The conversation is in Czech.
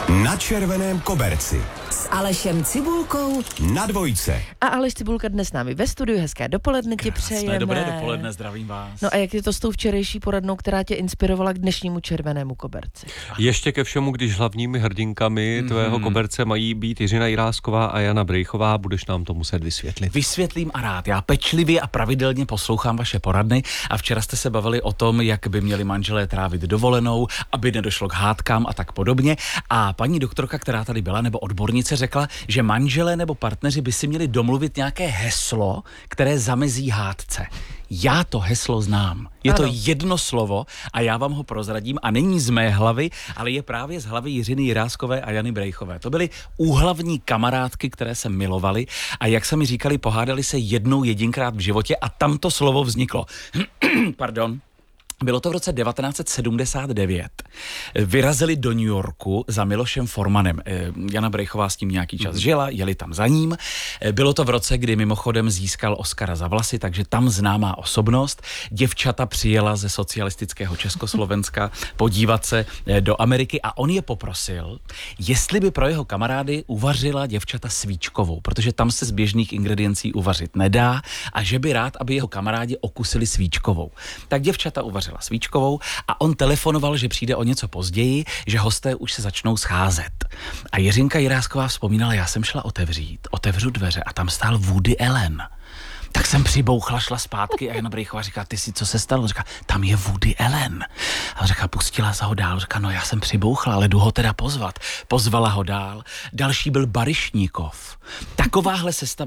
Na červeném koberci. S Alešem Cibulkou Na dvojce. A Aleš Cibulka dnes s námi ve studiu, hezké dopoledne ti přejeme. Dobré dopoledne, zdravím vás. No a jak je to s tou včerejší poradnou, která tě inspirovala k dnešnímu červenému koberci? Ještě ke všemu, když hlavními hrdinkami tvého koberce mají být Jiřina Jirásková a Jana Brejchová, budeš nám to muset vysvětlit. Vysvětlím a rád. Já pečlivě a pravidelně poslouchám vaše poradny a včera jste se bavili o tom, jak by měli manželé trávit dovolenou, aby nedošlo k hádkám a tak podobně. A paní doktorka, která tady byla, nebo odbornice, řekla, že manželé nebo partneři by si měli domluvit nějaké heslo, které zamezí hádce. Já to heslo znám. Je to jedno slovo a já vám ho prozradím a není z mé hlavy, ale je právě z hlavy Jiřiny Jiráskové a Jany Brejchové. To byly úhlavní kamarádky, které se milovaly a jak se mi říkali, pohádali se jedinkrát v životě a tam to slovo vzniklo. Pardon. Bylo to v roce 1979. Vyrazili do New Yorku za Milošem Formanem. Jana Brejchová s tím nějaký čas žila, jeli tam za ním. Bylo to v roce, kdy mimochodem získal Oscara za vlasy, takže tam známá osobnost. Děvčata přijela ze socialistického Československa podívat se do Ameriky a on je poprosil, jestli by pro jeho kamarády uvařila děvčata svíčkovou, protože tam se z běžných ingrediencí uvařit nedá a že by rád, aby jeho kamarádi okusili svíčkovou. Tak děvčata uvařila svíčkovou a on telefonoval, že přijde o něco později, že hosté už se začnou scházet. A Jiřinka Jirásková vzpomínala, já jsem šla otevřu dveře a tam stál Woody Allen. Tak jsem přibouchla, šla zpátky a Jana Brejchová říká, ty si, co se stalo? Říká, tam je Woody Allen. A říká, pustila se ho dál. Říká, no já jsem přibouchla, ale jdu ho teda pozvat. Pozvala ho dál. Další byl Baryšníkov. Takováhle sestava